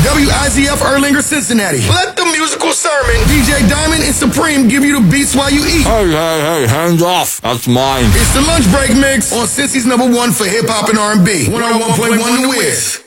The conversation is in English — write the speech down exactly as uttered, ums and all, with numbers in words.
W I Z F Erlanger, Cincinnati. Let the musical sermon. D J Diamond and Supreme give you the beats while you eat. Hey, hey, hey, hands off. That's mine. It's the lunch break mix on Cincy's number one for hip hop and R and B. one oh one point one The Wiz.